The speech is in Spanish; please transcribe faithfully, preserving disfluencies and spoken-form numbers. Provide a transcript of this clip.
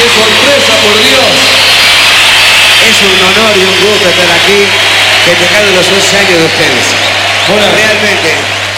¡Qué sorpresa, por Dios! Es un honor y un gusto estar aquí festejando los once años de ustedes. Bueno, Realmente.